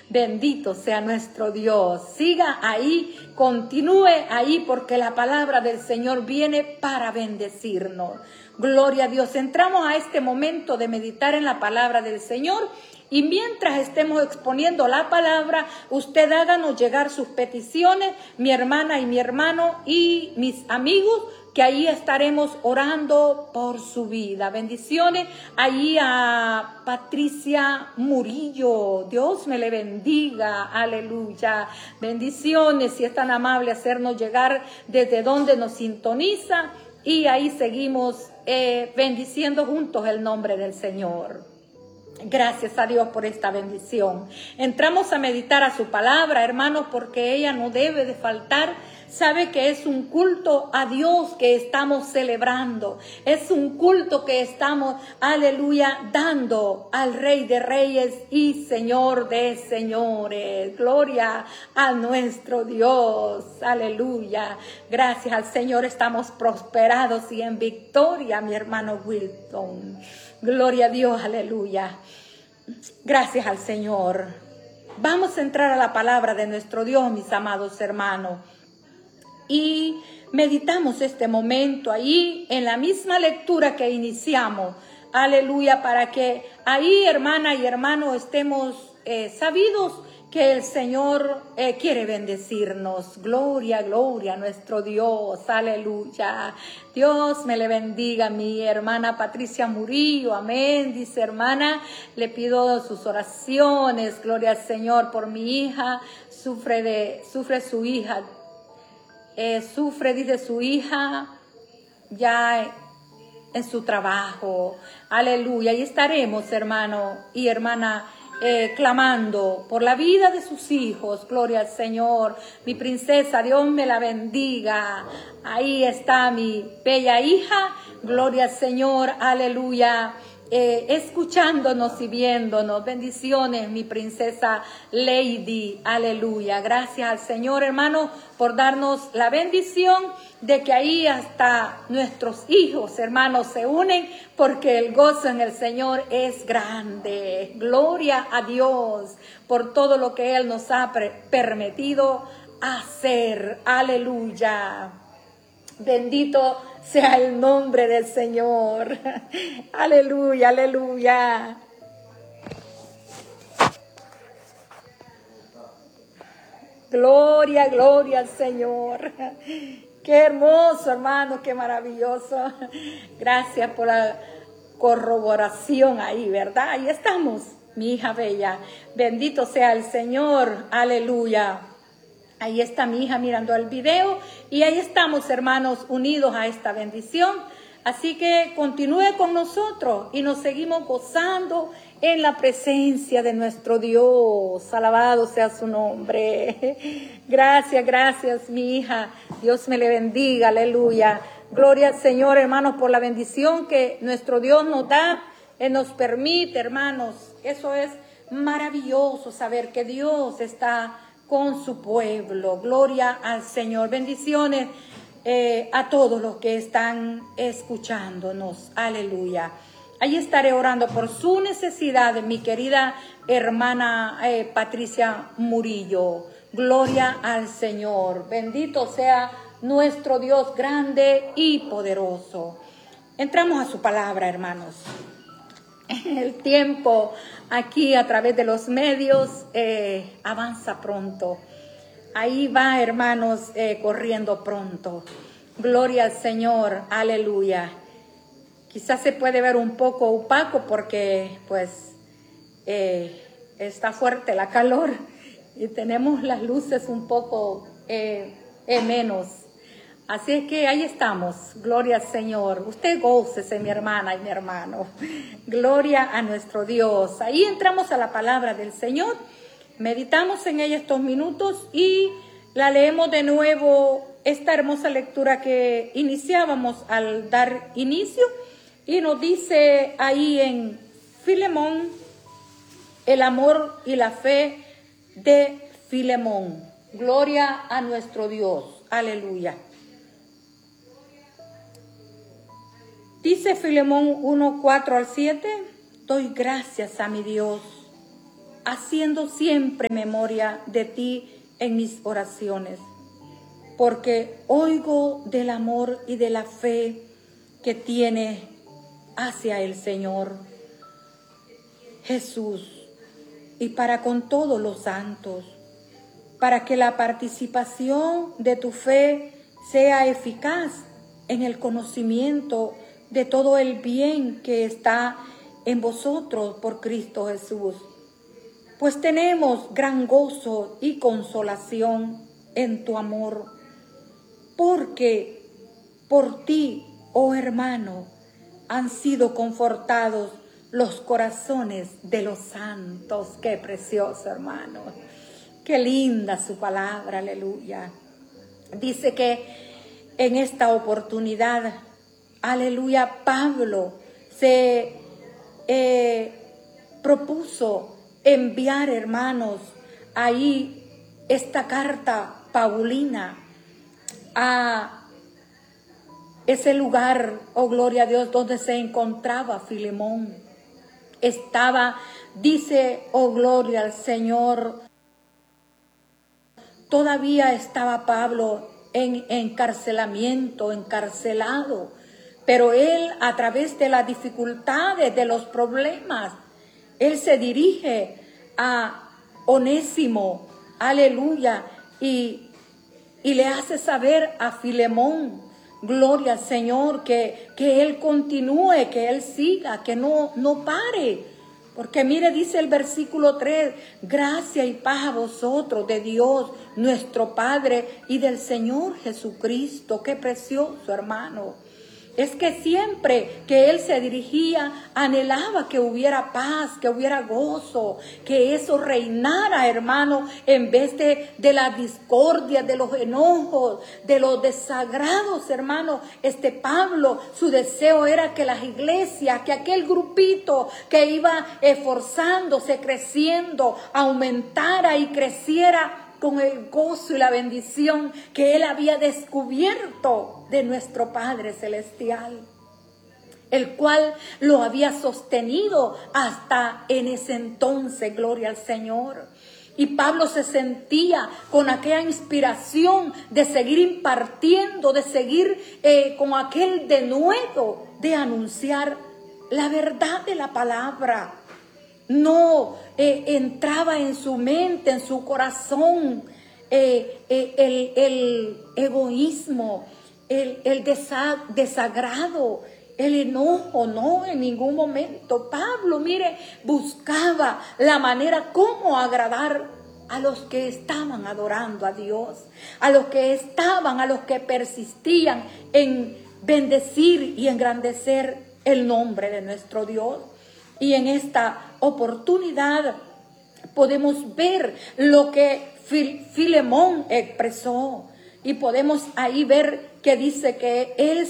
Bendito sea nuestro Dios. Siga ahí, continúe ahí, porque la palabra del Señor viene para bendecirnos. Gloria a Dios. Entramos a este momento de meditar en la palabra del Señor. Y mientras estemos exponiendo la palabra, usted háganos llegar sus peticiones, mi hermana y mi hermano y mis amigos, que ahí estaremos orando por su vida. Bendiciones ahí a Patricia Murillo. Dios me le bendiga. Aleluya. Bendiciones, si es tan amable hacernos llegar desde donde nos sintoniza. Y ahí seguimos bendiciendo juntos el nombre del Señor. Gracias a Dios por esta bendición. Entramos a meditar a su palabra, hermanos, porque ella no debe de faltar. Sabe que es un culto a Dios que estamos celebrando. Es un culto que estamos, aleluya, dando al Rey de Reyes y Señor de Señores. Gloria a nuestro Dios. Aleluya. Gracias al Señor estamos prosperados y en victoria, mi hermano Wilton. Gloria a Dios, aleluya. Gracias al Señor. Vamos a entrar a la palabra de nuestro Dios, mis amados hermanos. Y meditamos este momento ahí en la misma lectura que iniciamos. Aleluya, para que ahí, hermana y hermano, estemos sabidos que el Señor quiere bendecirnos. Gloria, gloria a nuestro Dios. Aleluya. Dios me le bendiga, mi hermana Patricia Murillo. Amén. Dice, hermana, le pido sus oraciones. Gloria al Señor por mi hija. Sufre su hija. Dice su hija, ya en su trabajo. Aleluya. Y estaremos, hermano y hermana, clamando por la vida de sus hijos. Gloria al Señor. Mi princesa, Dios me la bendiga. Ahí está mi bella hija. Gloria al Señor. Aleluya. Escuchándonos y viéndonos. Bendiciones, mi princesa Lady. Aleluya. Gracias al Señor, hermano, por darnos la bendición de que ahí hasta nuestros hijos, hermanos, se unen, porque el gozo en el Señor es grande. Gloria a Dios por todo lo que Él nos ha permitido hacer. Aleluya. Bendito sea el nombre del Señor. Aleluya, aleluya. Gloria, gloria al Señor. Qué hermoso, hermano, qué maravilloso. Gracias por la corroboración ahí, ¿verdad? Ahí estamos, mi hija bella. Bendito sea el Señor. Aleluya. Ahí está mi hija mirando el video y ahí estamos, hermanos, unidos a esta bendición. Así que continúe con nosotros y nos seguimos gozando en la presencia de nuestro Dios. Alabado sea su nombre. Gracias, gracias, mi hija. Dios me le bendiga, aleluya. Gloria al Señor, hermanos, por la bendición que nuestro Dios nos da, nos permite, hermanos. Eso es maravilloso, saber que Dios está con su pueblo. Gloria al Señor. Bendiciones a todos los que están escuchándonos. Aleluya. Ahí estaré orando por su necesidad, mi querida hermana Patricia Murillo. Gloria al Señor. Bendito sea nuestro Dios grande y poderoso. Entramos a su palabra, hermanos. El tiempo aquí a través de los medios avanza pronto. Ahí va, hermanos, corriendo pronto. Gloria al Señor, aleluya. Quizás se puede ver un poco opaco porque pues está fuerte la calor y tenemos las luces un poco menos. Así es que ahí estamos. Gloria al Señor. Usted gócese, mi hermana y mi hermano. Gloria a nuestro Dios. Ahí entramos a la palabra del Señor. Meditamos en ella estos minutos y la leemos de nuevo, esta hermosa lectura que iniciábamos al dar inicio. Y nos dice ahí en Filemón, el amor y la fe de Filemón. Gloria a nuestro Dios. Aleluya. Dice Filemón 1:4-7, doy gracias a mi Dios haciendo siempre memoria de ti en mis oraciones, porque oigo del amor y de la fe que tiene hacia el Señor Jesús y para con todos los santos, para que la participación de tu fe sea eficaz en el conocimiento de todo el bien que está en vosotros por Cristo Jesús. Pues tenemos gran gozo y consolación en tu amor, porque por ti, oh hermano, han sido confortados los corazones de los santos. Qué precioso, hermano. Qué linda su palabra, aleluya. Dice que en esta oportunidad, aleluya, Pablo se propuso enviar, hermanos, ahí esta carta paulina a ese lugar, oh gloria a Dios, donde se encontraba Filemón. Estaba, dice, oh gloria al Señor, todavía estaba Pablo en encarcelamiento, encarcelado, pero él, a través de las dificultades, de los problemas, él se dirige a Onésimo, aleluya, y le hace saber a Filemón, gloria al Señor, que él continúe, que él siga, que no pare. Porque mire, dice el versículo 3, gracia y paz a vosotros de Dios, nuestro Padre, y del Señor Jesucristo. Qué precioso, hermano. Es que siempre que él se dirigía, anhelaba que hubiera paz, que hubiera gozo, que eso reinara, hermano, en vez de la discordia, de los enojos, de los desagrados, hermano. Pablo, su deseo era que las iglesias, que aquel grupito que iba esforzándose, creciendo, aumentara y creciera con el gozo y la bendición que él había descubierto de nuestro Padre Celestial, el cual lo había sostenido hasta en ese entonces, gloria al Señor. Y Pablo se sentía con aquella inspiración de seguir impartiendo, de seguir con aquel denuedo de anunciar la verdad de la palabra. No entraba en su mente, en su corazón, el egoísmo, el desagrado, el enojo, no, en ningún momento. Pablo, mire, buscaba la manera cómo agradar a los que estaban adorando a Dios, a los que persistían en bendecir y engrandecer el nombre de nuestro Dios. Y en esta oportunidad podemos ver lo que Filemón expresó. Y podemos ahí ver que dice que él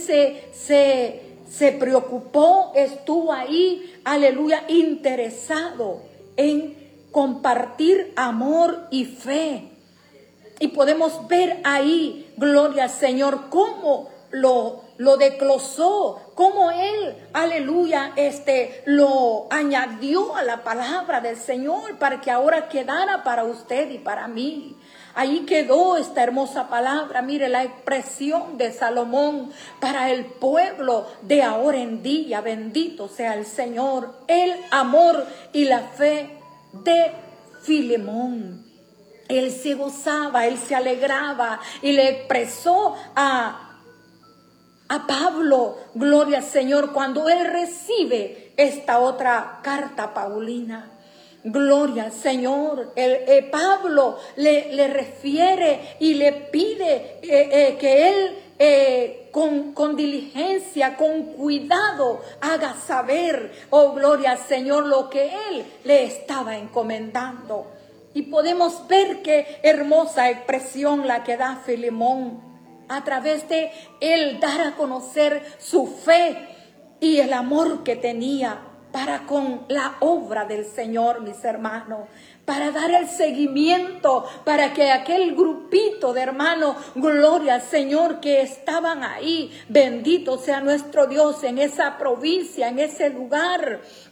se preocupó, estuvo ahí, aleluya, interesado en compartir amor y fe. Y podemos ver ahí, gloria al Señor, cómo lo declosó, cómo él, aleluya, lo añadió a la palabra del Señor para que ahora quedara para usted y para mí. Ahí quedó esta hermosa palabra, mire la expresión de Salomón para el pueblo de ahora en día. Bendito sea el Señor, el amor y la fe de Filemón. Él se gozaba, él se alegraba y le expresó a Pablo, gloria al Señor, cuando él recibe esta otra carta paulina. Gloria al Señor. Pablo le refiere y le pide que él con diligencia, con cuidado, haga saber, oh gloria al Señor, lo que él le estaba encomendando. Y podemos ver qué hermosa expresión la que da Filemón a través de él dar a conocer su fe y el amor que tenía para con la obra del Señor, mis hermanos, para dar el seguimiento, para que aquel grupito de hermanos, gloria al Señor, que estaban ahí, bendito sea nuestro Dios, en esa provincia, en ese lugar,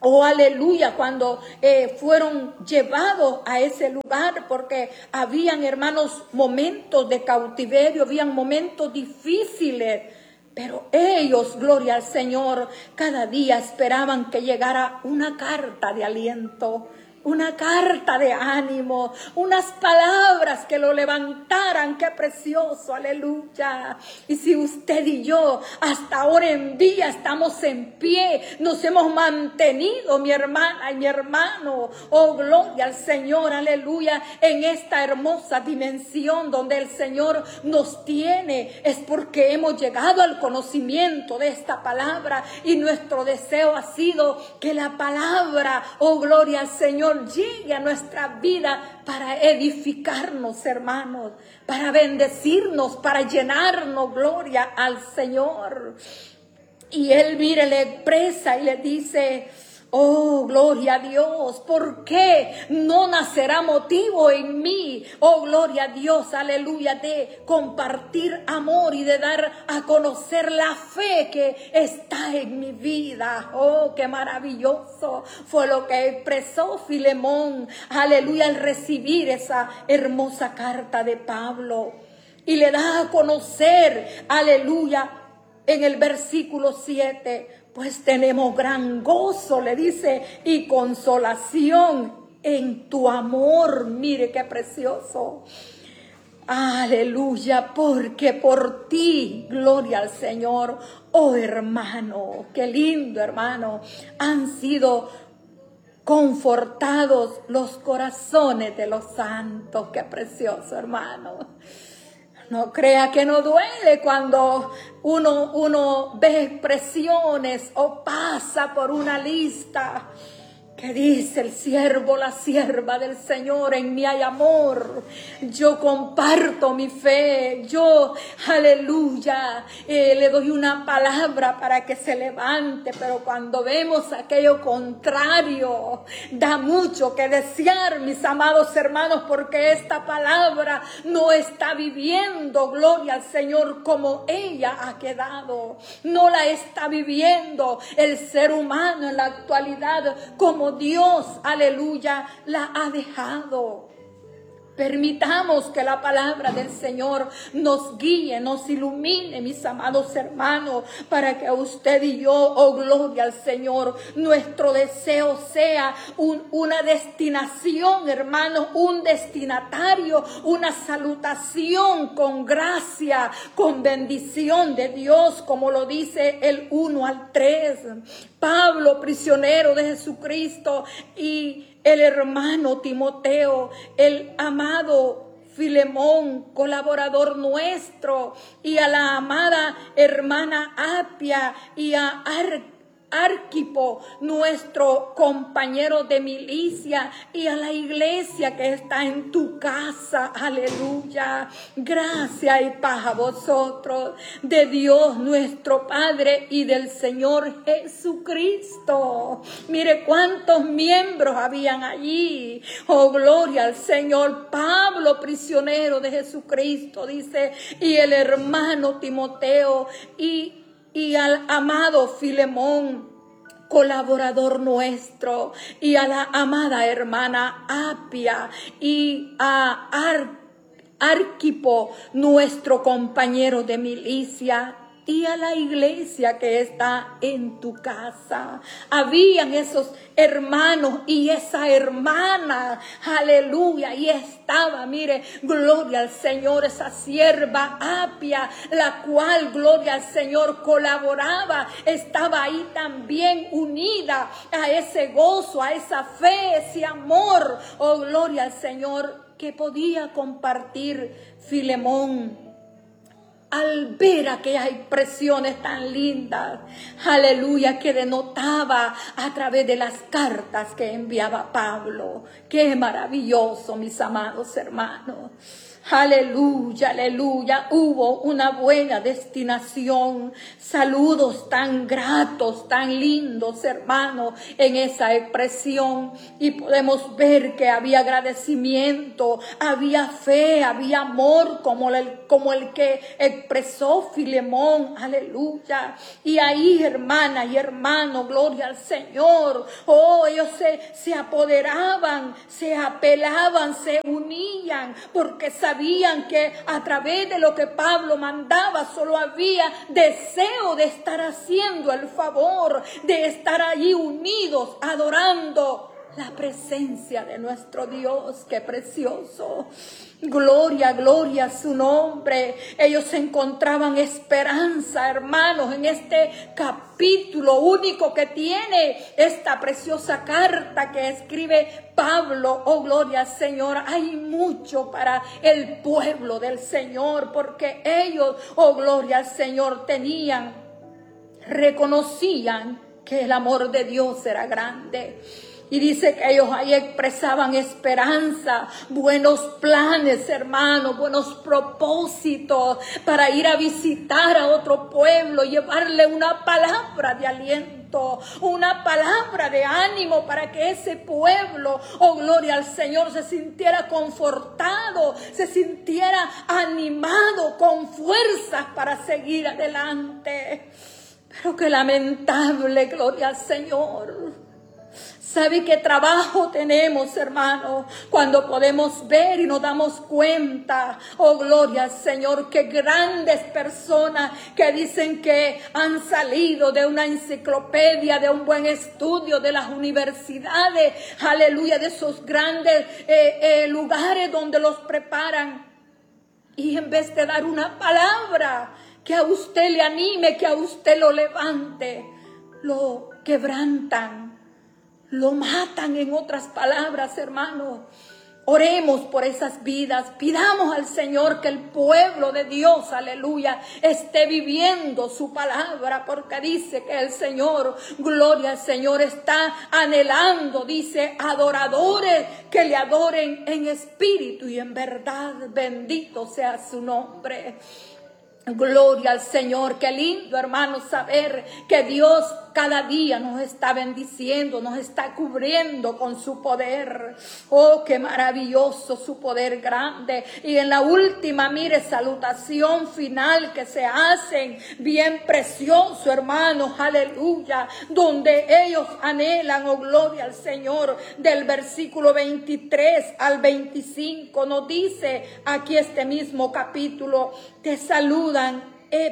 Oh, aleluya, cuando fueron llevados a ese lugar, porque habían, hermanos, momentos de cautiverio, habían momentos difíciles, pero ellos, gloria al Señor, cada día esperaban que llegara una carta de aliento, una carta de ánimo, unas palabras que lo levantaran. Qué precioso, aleluya. Y si usted y yo hasta ahora en día estamos en pie, nos hemos mantenido, mi hermana y mi hermano, oh gloria al Señor, aleluya, en esta hermosa dimensión donde el Señor nos tiene, es porque hemos llegado al conocimiento de esta palabra, y nuestro deseo ha sido que la palabra, oh gloria al Señor, llegue a nuestra vida para edificarnos, hermanos, para bendecirnos, para llenarnos, gloria al Señor. Y él, mire, le expresa y le dice: oh, gloria a Dios, ¿por qué no nacerá motivo en mí? Oh, gloria a Dios, aleluya, de compartir amor y de dar a conocer la fe que está en mi vida. Oh, qué maravilloso fue lo que expresó Filemón, aleluya, al recibir esa hermosa carta de Pablo. Y le da a conocer, aleluya, en el versículo 7, pues tenemos gran gozo, le dice, y consolación en tu amor. Mire qué precioso. Aleluya, porque por ti, gloria al Señor, oh hermano, qué lindo hermano, han sido confortados los corazones de los santos. Qué precioso, hermano. No crea que no duele cuando uno ve expresiones o pasa por una lista que dice el siervo, la sierva del Señor: en mí hay amor, yo comparto mi fe, yo, aleluya, le doy una palabra para que se levante. Pero cuando vemos aquello contrario, da mucho que desear, mis amados hermanos, porque esta palabra no está viviendo, gloria al Señor, como ella ha quedado. No la está viviendo el ser humano en la actualidad como Dios, aleluya, la ha dejado. Permitamos que la palabra del Señor nos guíe, nos ilumine, mis amados hermanos, para que usted y yo, oh gloria al Señor, nuestro deseo sea una destinación, hermanos, un destinatario, una salutación con gracia, con bendición de Dios, como lo dice el 1 al 3. Pablo, prisionero de Jesucristo, y el hermano Timoteo, el amado Filemón, colaborador nuestro, y a la amada hermana Apia, y a Arquipo, nuestro compañero de milicia, y a la iglesia que está en tu casa, aleluya. Gracia y paz a vosotros, de Dios nuestro Padre y del Señor Jesucristo. Mire cuántos miembros habían allí. Oh, gloria al Señor. Pablo, prisionero de Jesucristo, dice, y el hermano Timoteo, y al amado Filemón, colaborador nuestro, y a la amada hermana Apia, y a Arquipo, nuestro compañero de milicia, y a la iglesia que está en tu casa. Habían esos hermanos y esa hermana, aleluya, y estaba, mire, gloria al Señor, esa sierva Apia, la cual, gloria al Señor, colaboraba, estaba ahí también unida a ese gozo, a esa fe, ese amor, oh gloria al Señor, que podía compartir Filemón. Al ver aquellas expresiones tan lindas, aleluya, que denotaba a través de las cartas que enviaba Pablo. Qué maravilloso, mis amados hermanos. Aleluya, aleluya. Hubo una buena destinación. Saludos tan gratos, tan lindos, hermanos, en esa expresión. Y podemos ver que había agradecimiento, había fe, había amor, como el que expresó Filemón. Aleluya. Y ahí, hermanas y hermanos, gloria al Señor. Oh, ellos se apoderaban, se apelaban, se unían, porque sabían que a través de lo que Pablo mandaba solo había deseo de estar haciendo el favor, de estar allí unidos, adorando la presencia de nuestro Dios. ¡Qué precioso! Gloria, gloria a su nombre. Ellos encontraban esperanza, hermanos, en este capítulo único que tiene esta preciosa carta que escribe Pablo. Oh, gloria al Señor. Hay mucho para el pueblo del Señor, porque ellos, oh, gloria al Señor, reconocían que el amor de Dios era grande. Y dice que ellos ahí expresaban esperanza, buenos planes, hermanos, buenos propósitos para ir a visitar a otro pueblo, llevarle una palabra de aliento, una palabra de ánimo para que ese pueblo, oh gloria al Señor, se sintiera confortado, se sintiera animado, con fuerzas para seguir adelante. Pero qué lamentable, gloria al Señor. ¿Sabe qué trabajo tenemos, hermano? Cuando podemos ver y nos damos cuenta, oh gloria al Señor, que grandes personas que dicen que han salido de una enciclopedia, de un buen estudio, de las universidades, aleluya, de esos grandes lugares donde los preparan. Y en vez de dar una palabra que a usted le anime, que a usted lo levante, lo quebrantan. Lo matan, en otras palabras, hermanos. Oremos por esas vidas. Pidamos al Señor que el pueblo de Dios, aleluya, esté viviendo su palabra, porque dice que el Señor, gloria al Señor, está anhelando, dice, adoradores que le adoren en espíritu y en verdad. Bendito sea su nombre. Gloria al Señor. Qué lindo, hermanos, saber que Dios cada día nos está bendiciendo, nos está cubriendo con su poder. Oh, qué maravilloso su poder grande. Y en la última, mire, salutación final que se hacen, bien precioso, hermanos, aleluya, donde ellos anhelan, oh gloria al Señor, del versículo 23 al 25, nos dice aquí este mismo capítulo: te saludan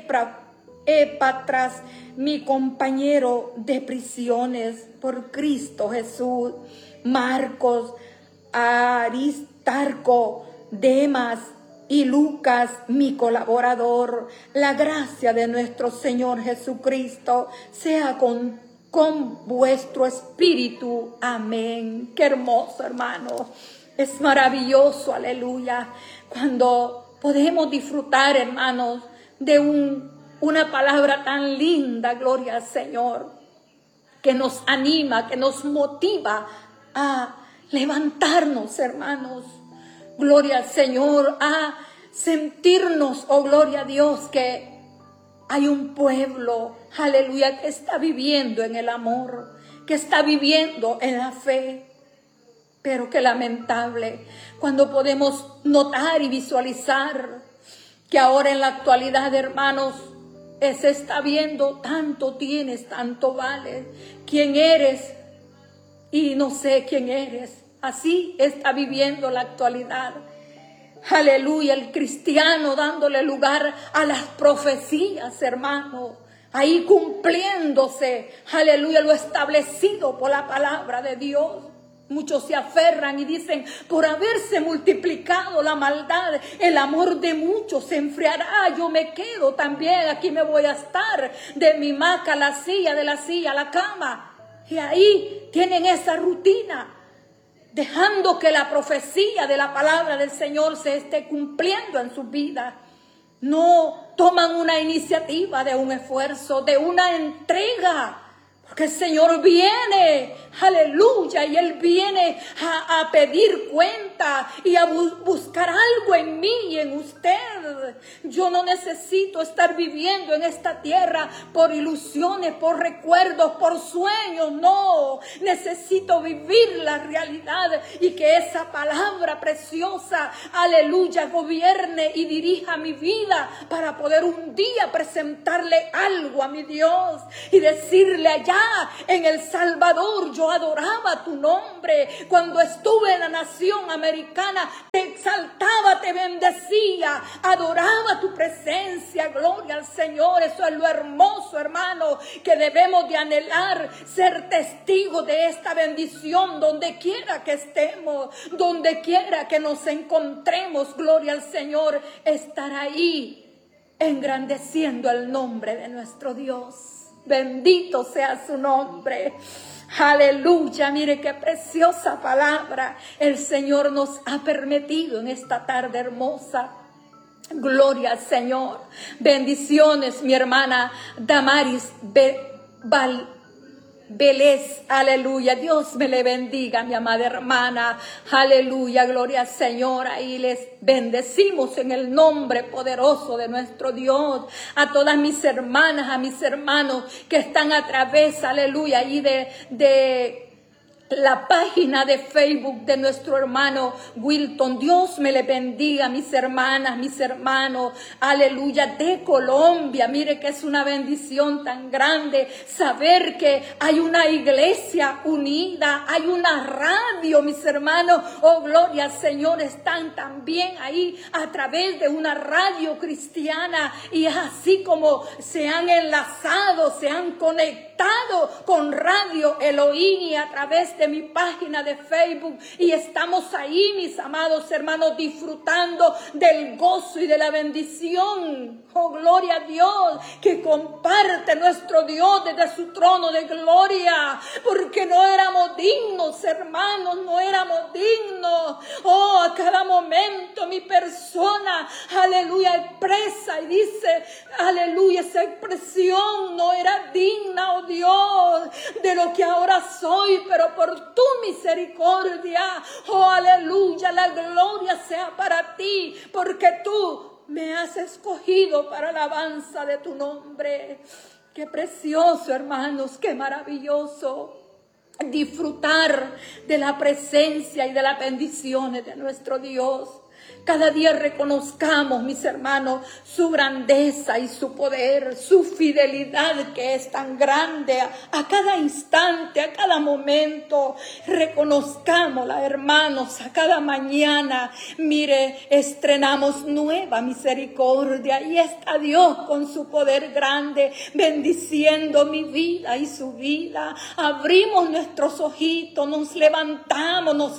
Epatras, mi compañero de prisiones por Cristo Jesús, Marcos, Aristarco, Demas y Lucas, mi colaborador. La gracia de nuestro Señor Jesucristo sea con vuestro espíritu. Amén. Qué hermoso, hermano. Es maravilloso, aleluya, cuando podemos disfrutar, hermanos, de una palabra tan linda, gloria al Señor, que nos anima, que nos motiva a levantarnos, hermanos, gloria al Señor, a sentirnos, oh gloria a Dios, que hay un pueblo, aleluya, que está viviendo en el amor, que está viviendo en la fe. Pero qué lamentable cuando podemos notar y visualizar que ahora en la actualidad, hermanos, se está viendo tanto tienes, tanto vales, quién eres y no sé quién eres. Así está viviendo la actualidad. Aleluya, el cristiano dándole lugar a las profecías, hermanos, ahí cumpliéndose, aleluya, lo establecido por la palabra de Dios. Muchos se aferran y dicen, por haberse multiplicado la maldad, el amor de muchos se enfriará. Yo me quedo también, aquí me voy a estar, de mi hamaca a la silla, de la silla a la cama. Y ahí tienen esa rutina, dejando que la profecía de la palabra del Señor se esté cumpliendo en su vida. No toman una iniciativa de un esfuerzo, de una entrega. Porque el Señor viene, aleluya, y Él viene a pedir cuenta y a buscar algo en mí y en usted. Yo no necesito estar viviendo en esta tierra por ilusiones, por recuerdos, por sueños, no. Necesito vivir la realidad y que esa palabra preciosa, aleluya, gobierne y dirija mi vida para poder un día presentarle algo a mi Dios y decirle allá en El Salvador, yo adoraba tu nombre. Cuando estuve en la nación americana, te exaltaba, te bendecía, adoraba tu presencia. Gloria al Señor. Eso es lo hermoso, hermano, que debemos de anhelar, ser testigos de esta bendición donde quiera que estemos, donde quiera que nos encontremos. Gloria al Señor. Estar ahí engrandeciendo el nombre de nuestro Dios. Bendito sea su nombre. Aleluya, mire qué preciosa palabra el Señor nos ha permitido en esta tarde hermosa. Gloria al Señor. Bendiciones, mi hermana Damaris Vélez, aleluya. Dios me le bendiga, mi amada hermana. Aleluya, gloria al Señor. Ahí les bendecimos en el nombre poderoso de nuestro Dios. A todas mis hermanas, a mis hermanos que están a través, aleluya, ahí de la página de Facebook de nuestro hermano Wilton. Dios me le bendiga, mis hermanas, mis hermanos, aleluya, de Colombia. Mire que es una bendición tan grande saber que hay una iglesia unida, hay una radio, mis hermanos, oh gloria al Señor, están también ahí a través de una radio cristiana, y es así como se han enlazado, se han conectado con Radio Elohim y a través de mi página de Facebook, y estamos ahí, mis amados hermanos, disfrutando del gozo y de la bendición, oh gloria a Dios, que comparte nuestro Dios desde su trono de gloria, porque no éramos dignos, hermanos, no éramos dignos. Oh, a cada momento mi persona, aleluya, expresa y dice, aleluya, esa expresión no era digna, oh Dios, de lo que ahora soy, pero por tu misericordia, oh aleluya, la gloria sea para ti, porque tú me has escogido para alabanza de tu nombre. Qué precioso, hermanos, qué maravilloso disfrutar de la presencia y de las bendiciones de nuestro Dios. Cada día reconozcamos, mis hermanos, su grandeza y su poder, su fidelidad que es tan grande a cada instante, a cada momento. Reconozcámosla, hermanos, a cada mañana. Mire, estrenamos nueva misericordia y está Dios con su poder grande bendiciendo mi vida y su vida. Abrimos nuestros ojitos, nos levantamos, nos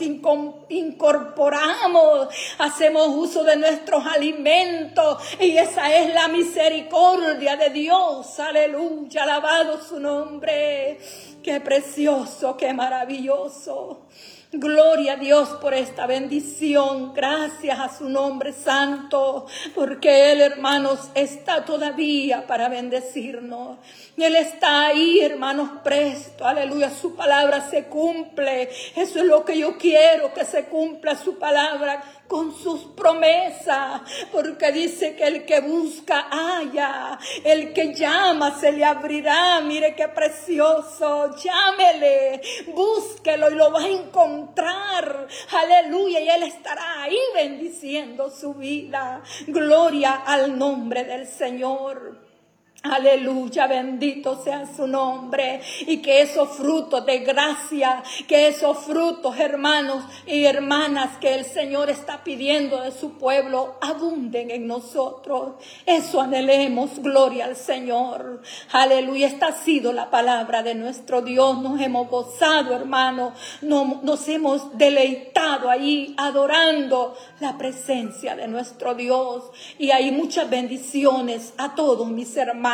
incorporamos, hacemos uso de nuestros alimentos, y esa es la misericordia de Dios. Aleluya, alabado su nombre. Qué precioso, qué maravilloso. Gloria a Dios por esta bendición. Gracias a su nombre santo, porque Él, hermanos, está todavía para bendecirnos. Él está ahí, hermanos, presto. Aleluya, su palabra se cumple. Eso es lo que yo quiero, que se cumpla su palabra con sus promesas, porque dice que el que busca halla, el que llama se le abrirá. Mire qué precioso. Llámele, búsquelo y lo va a encontrar. Aleluya, y Él estará ahí bendiciendo su vida. Gloria al nombre del Señor. Aleluya, bendito sea su nombre, y que esos frutos de gracia, que esos frutos, hermanos y hermanas, que el Señor está pidiendo de su pueblo, abunden en nosotros. Eso anhelemos, gloria al Señor. Aleluya, esta ha sido la palabra de nuestro Dios. Nos hemos gozado, hermanos, nos hemos deleitado ahí adorando la presencia de nuestro Dios, y hay muchas bendiciones a todos mis hermanos.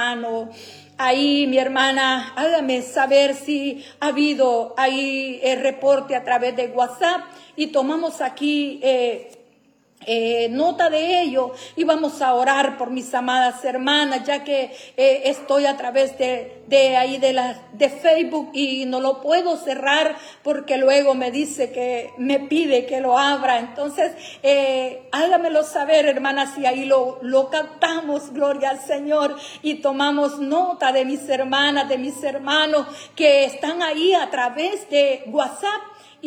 Ahí, mi hermana, hágame saber si ha habido ahí el reporte a través de WhatsApp, y tomamos aquí nota de ello y vamos a orar por mis amadas hermanas, ya que estoy a través de Facebook y no lo puedo cerrar porque luego me dice que me pide que lo abra. Entonces hágamelo saber, hermanas, y ahí lo captamos, gloria al Señor, y tomamos nota de mis hermanas, de mis hermanos que están ahí a través de WhatsApp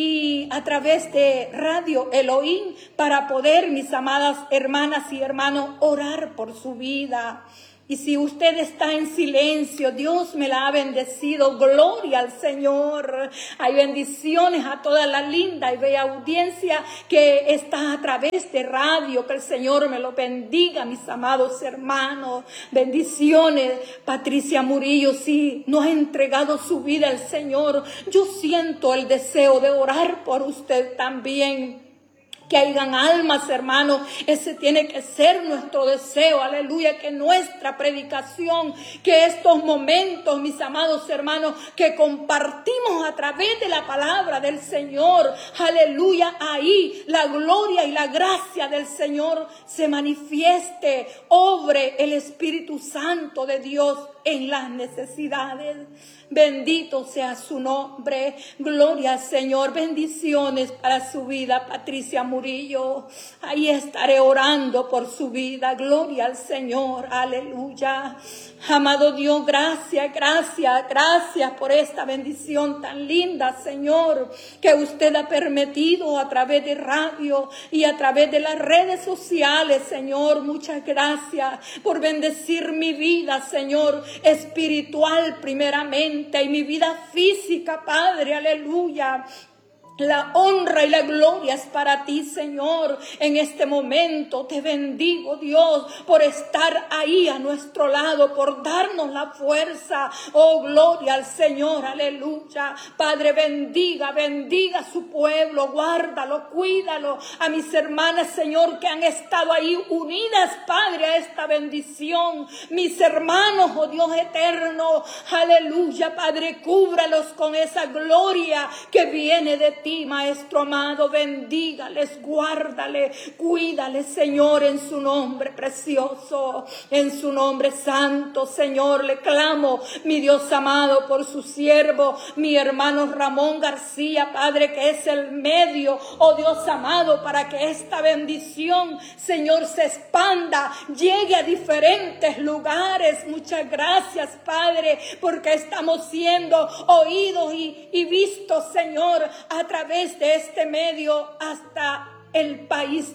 y a través de Radio Elohim, para poder, mis amadas hermanas y hermanos, orar por su vida. Y si usted está en silencio, Dios me la ha bendecido, gloria al Señor. Hay bendiciones a toda la linda y bella audiencia que está a través de radio, que el Señor me lo bendiga, mis amados hermanos. Bendiciones. Patricia Murillo, si no ha entregado su vida al Señor, yo siento el deseo de orar por usted también. Que hayan almas, hermanos, ese tiene que ser nuestro deseo, aleluya, que nuestra predicación, que estos momentos, mis amados hermanos, que compartimos a través de la palabra del Señor, aleluya, ahí la gloria y la gracia del Señor se manifieste, obre el Espíritu Santo de Dios en las necesidades. Bendito sea su nombre, gloria al Señor, bendiciones para su vida, Patricia Murillo. Ahí estaré orando por su vida, gloria al Señor, aleluya. Amado Dios, gracias, gracias, gracias por esta bendición tan linda, Señor, que usted ha permitido a través de radio y a través de las redes sociales, Señor. Muchas gracias por bendecir mi vida, Señor, espiritual primeramente, y mi vida física, Padre, aleluya. La honra y la gloria es para ti, Señor. En este momento te bendigo, Dios, por estar ahí a nuestro lado, por darnos la fuerza. Oh, gloria al Señor, aleluya. Padre, bendiga, bendiga a su pueblo, guárdalo, cuídalo. A mis hermanas, Señor, que han estado ahí unidas, Padre, a esta bendición. Mis hermanos, oh Dios eterno, aleluya, Padre, cúbralos con esa gloria que viene de ti. Maestro amado, bendígales, guárdales, cuídales, Señor, en su nombre precioso, en su nombre santo, Señor. Le clamo, mi Dios amado, por su siervo, mi hermano Ramón García, Padre, que es el medio, oh Dios amado, para que esta bendición, Señor, se expanda, llegue a diferentes lugares. Muchas gracias, Padre, porque estamos siendo oídos y vistos, Señor, a través de este medio hasta el país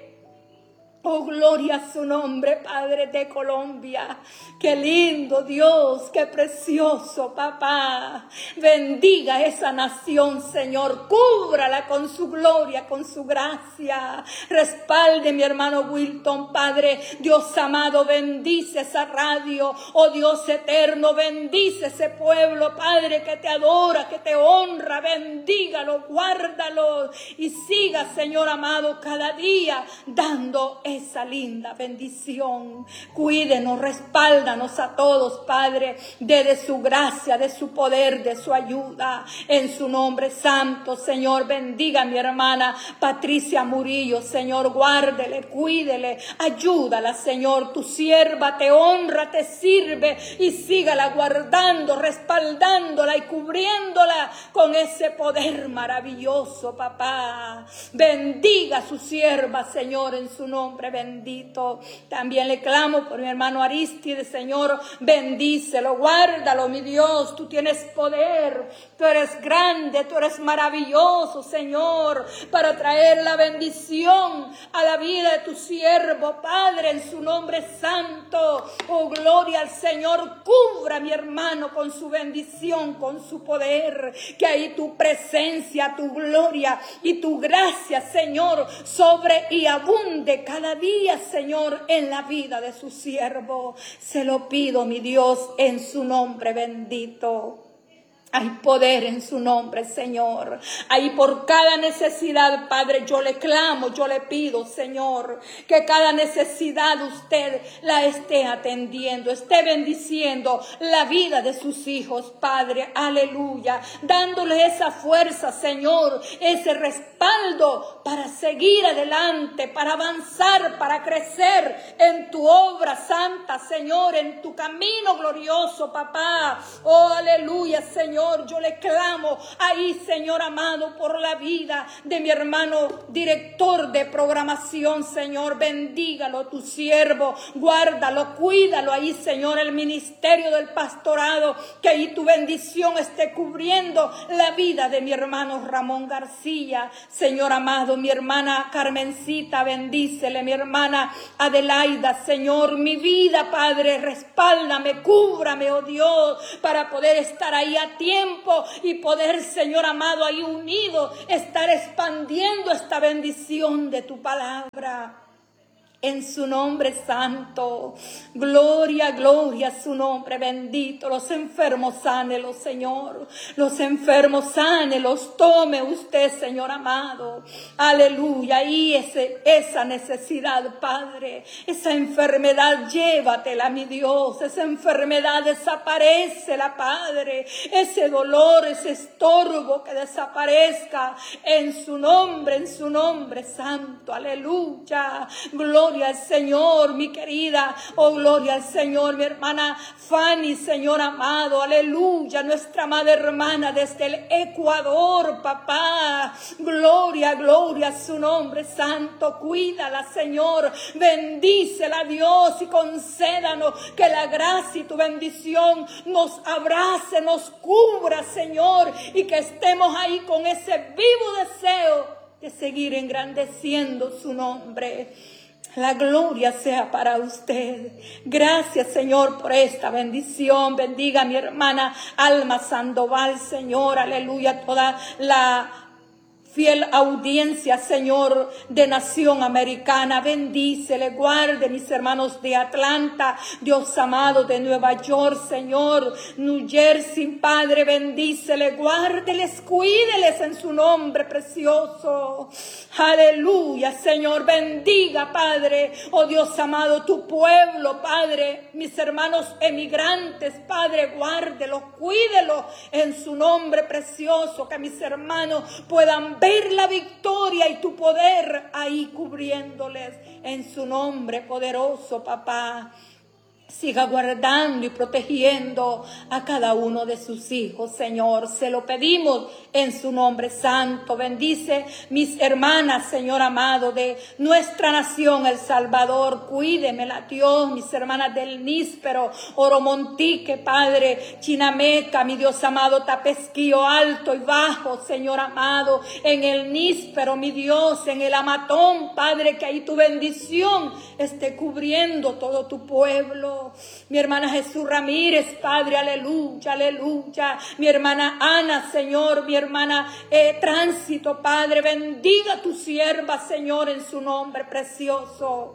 oh, gloria a su nombre, Padre, de Colombia. Qué lindo, Dios, qué precioso, papá. Bendiga esa nación, Señor. Cúbrala con su gloria, con su gracia. Respalde mi hermano Wilton, Padre. Dios amado, bendice esa radio. Oh, Dios eterno, bendice ese pueblo, Padre, que te adora, que te honra. Bendígalo, guárdalo y siga, Señor amado, cada día dando esa linda bendición. Cuídenos, respáldanos a todos, Padre, de su gracia, de su poder, de su ayuda, en su nombre santo, Señor. Bendiga a mi hermana Patricia Murillo, Señor, guárdele, cuídele, ayúdala, Señor. Tu sierva te honra, te sirve, y sígala guardando, respaldándola y cubriéndola con ese poder maravilloso, papá. Bendiga a su sierva, Señor, en su nombre bendito. También le clamo por mi hermano Aristide, Señor, bendícelo, guárdalo, mi Dios. Tú tienes poder, tú eres grande, tú eres maravilloso, Señor, para traer la bendición a la vida de tu siervo, Padre, en su nombre santo. Oh, gloria al Señor. Cubra a mi hermano con su bendición, con su poder, que ahí tu presencia, tu gloria y tu gracia, Señor, sobre y abunde cada día, Señor, en la vida de su siervo. Se lo pido, mi Dios, en su nombre bendito. Hay poder en su nombre, Señor. Ahí por cada necesidad, Padre, yo le clamo, yo le pido, Señor, que cada necesidad usted la esté atendiendo, esté bendiciendo la vida de sus hijos, Padre, aleluya, dándole esa fuerza, Señor, ese respaldo, respaldo para seguir adelante, para avanzar, para crecer en tu obra santa, Señor, en tu camino glorioso, papá. Oh, aleluya, Señor. Yo le clamo ahí, Señor amado, por la vida de mi hermano director de programación, Señor. Bendígalo, tu siervo, guárdalo, cuídalo ahí, Señor, el ministerio del pastorado, que ahí tu bendición esté cubriendo la vida de mi hermano Ramón García, Señor amado. Mi hermana Carmencita, bendícele, mi hermana Adelaida, Señor, mi vida, Padre, respáldame, cúbrame, oh Dios, para poder estar ahí a tiempo y poder, Señor amado, ahí unido, estar expandiendo esta bendición de tu palabra. En su nombre santo, gloria, gloria a su nombre bendito. Los enfermos sánelos, Señor. Los enfermos sánelos, tome usted, Señor amado. Aleluya. Y esa necesidad, Padre, esa enfermedad, llévatela, mi Dios. Esa enfermedad desaparécela, Padre. Ese dolor, ese estorbo, que desaparezca en su nombre santo. Aleluya. Gloria al Señor, mi querida. Oh, gloria al Señor, mi hermana Fanny, Señor amado. Aleluya, nuestra amada hermana desde el Ecuador, papá. Gloria, gloria a su nombre santo. Cuídala, Señor. Bendícela, Dios, y concédanos que la gracia y tu bendición nos abrace, nos cubra, Señor, y que estemos ahí con ese vivo deseo de seguir engrandeciendo su nombre. La gloria sea para usted. Gracias, Señor, por esta bendición. Bendiga a mi hermana Alma Sandoval, Señor. Aleluya. Toda la fiel audiencia, Señor, de Nación Americana. Bendícele, guarde mis hermanos de Atlanta, Dios amado, de Nueva York, Señor, New Jersey, Padre, bendícele, guárdeles, cuídeles en su nombre precioso. Aleluya, Señor, bendiga, Padre, oh Dios amado, tu pueblo, Padre, mis hermanos emigrantes, Padre, guárdelos, cuídelos en su nombre precioso, que mis hermanos puedan ver la victoria y tu poder ahí cubriéndoles en su nombre poderoso, papá. Siga guardando y protegiendo a cada uno de sus hijos, Señor. Se lo pedimos en su nombre santo. Bendice mis hermanas, Señor amado, de nuestra nación, El Salvador. Cuídemela, Dios, mis hermanas del Níspero, Oromontique, Padre, Chinameca, mi Dios amado, Tapesquío, alto y bajo, Señor amado, en el Níspero, mi Dios, en el Amatón, Padre, que ahí tu bendición esté cubriendo todo tu pueblo. Mi hermana Jesús Ramírez, Padre, aleluya, aleluya. Mi hermana Ana, Señor, mi hermana Tránsito, Padre, bendiga a tu sierva, Señor, en su nombre precioso.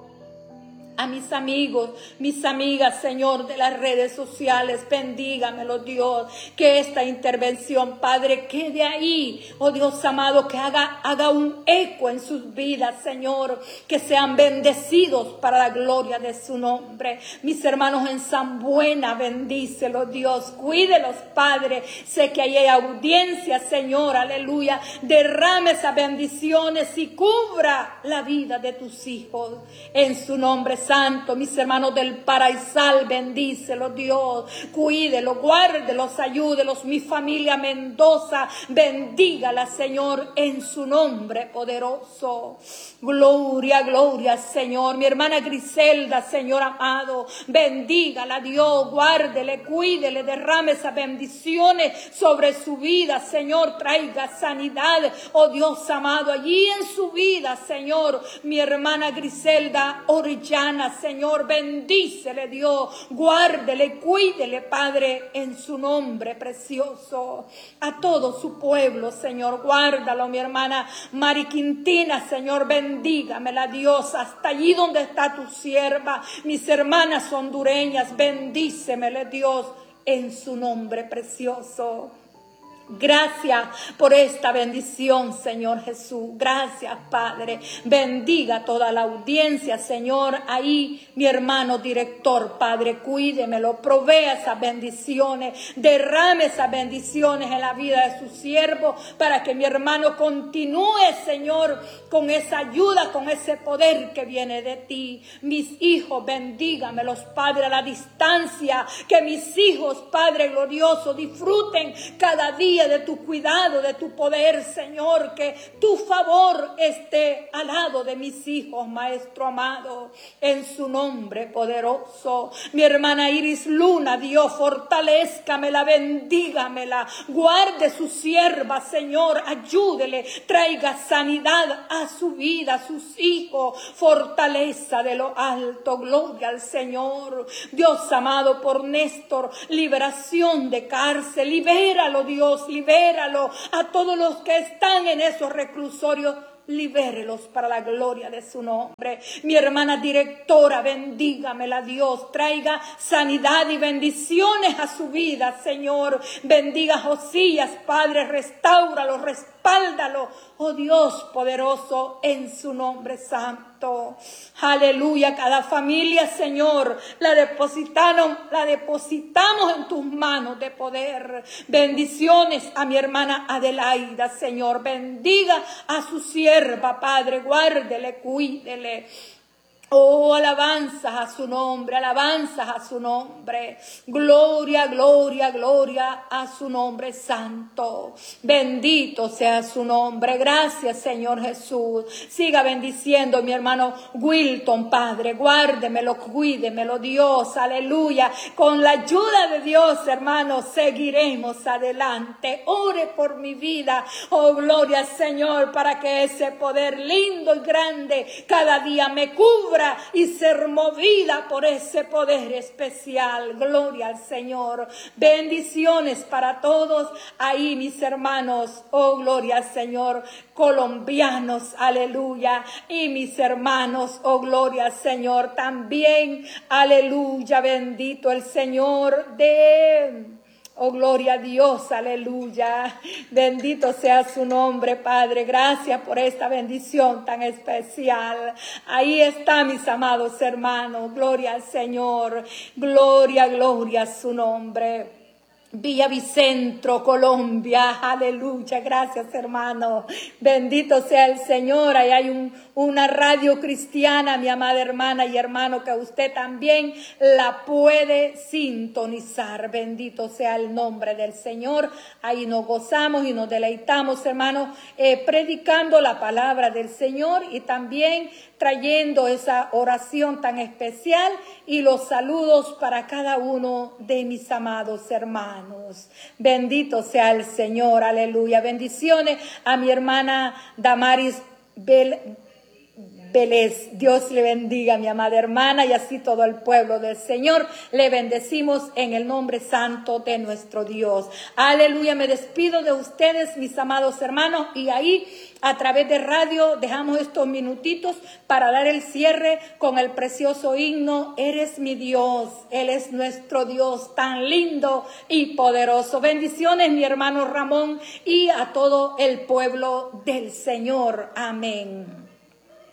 A mis amigos, mis amigas, Señor, de las redes sociales, bendígamelo, Dios, que esta intervención, Padre, quede ahí, oh Dios amado, que haga un eco en sus vidas, Señor, que sean bendecidos para la gloria de su nombre. Mis hermanos en San Buena, bendícelos, Dios, cuídelos, Padre, sé que ahí hay audiencia, Señor, aleluya, derrame esas bendiciones y cubra la vida de tus hijos, en su nombre santo. Mis hermanos del Paraisal, bendícelo, Dios, cuídelos, guárdelos, ayúdelos. Mi familia Mendoza, bendígala, Señor, en su nombre poderoso. Gloria, gloria, Señor. Mi hermana Griselda, Señor amado, bendígala, Dios, guárdele, cuídele, derrame esas bendiciones sobre su vida, Señor, traiga sanidad, oh Dios amado, allí en su vida, Señor. Mi hermana Griselda Orellana, Señor, bendícele, Dios, guárdele, cuídele, Padre, en su nombre precioso. A todo su pueblo, Señor, guárdalo. Mi hermana Mari Quintina, Señor, bendígamela, Dios, hasta allí donde está tu sierva. Mis hermanas hondureñas, bendícemele, Dios, en su nombre precioso. Gracias por esta bendición, Señor Jesús. Gracias, Padre. Bendiga toda la audiencia, Señor. Ahí, mi hermano director, Padre, cuídemelo, provea esas bendiciones, derrame esas bendiciones en la vida de su siervo, para que mi hermano continúe, Señor, con esa ayuda, con ese poder que viene de ti. Mis hijos, bendígamelos, Padre, a la distancia. Que mis hijos, Padre glorioso, disfruten cada día de tu cuidado, de tu poder, Señor. Que tu favor esté al lado de mis hijos, Maestro amado, en su nombre poderoso. Mi hermana Iris Luna, Dios, fortalézcamela, bendígamela, guarde su sierva, Señor, ayúdele, traiga sanidad a su vida, a sus hijos, fortaleza de lo alto, gloria al Señor. Dios amado, por Néstor, liberación de cárcel, libéralo, Dios, libéralo a todos los que están en esos reclusorios. Libérelos para la gloria de su nombre. Mi hermana directora, bendígamela, Dios. Traiga sanidad y bendiciones a su vida, Señor. Bendiga a Josías, Padre. Restáuralo, respáldalo, oh Dios poderoso, en su nombre santo. Aleluya. Cada familia, Señor, la depositamos en tus manos de poder. Bendiciones a mi hermana Adelaida, Señor. Bendiga a su sierva, Padre. Guárdele, cuídele. Oh, alabanzas a su nombre, alabanzas a su nombre. Gloria, gloria, gloria a su nombre santo. Bendito sea su nombre. Gracias, Señor Jesús. Siga bendiciendo mi hermano Wilton, Padre. Guárdemelo, cuídemelo, Dios. Aleluya. Con la ayuda de Dios, hermanos, seguiremos adelante. Ore por mi vida. Oh, gloria, Señor, para que ese poder lindo y grande cada día me cubra y ser movida por ese poder especial. Gloria al Señor. Bendiciones para todos ahí, mis hermanos. Oh, gloria al Señor. Colombianos, aleluya. Y mis hermanos, oh, gloria al Señor también. Aleluya. Bendito el Señor Oh, gloria a Dios, aleluya. Bendito sea su nombre, Padre. Gracias por esta bendición tan especial. Ahí está, mis amados hermanos. Gloria al Señor. Gloria, gloria a su nombre. Villavicentro, Colombia, aleluya, gracias hermano, bendito sea el Señor. Ahí hay una radio cristiana, mi amada hermana y hermano, que usted también la puede sintonizar. Bendito sea el nombre del Señor. Ahí nos gozamos y nos deleitamos, hermano, predicando la palabra del Señor y también trayendo esa oración tan especial y los saludos para cada uno de mis amados hermanos. Bendito sea el Señor, aleluya. Bendiciones a mi hermana Damaris Vélez. Dios le bendiga, mi amada hermana, y así todo el pueblo del Señor. Le bendecimos en el nombre santo de nuestro Dios. Aleluya. Me despido de ustedes, mis amados hermanos, y ahí a través de radio dejamos estos minutitos para dar el cierre con el precioso himno Eres mi Dios, Él es nuestro Dios tan lindo y poderoso. Bendiciones, mi hermano Ramón, y a todo el pueblo del Señor. Amén.